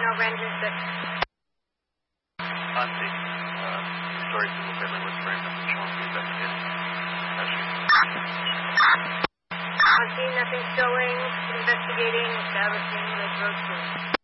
Ranger 6. On scene. Story single family was framed up and shown to be investigated. On scene, nothing showing. Investigating. Establishing Lake Road 2.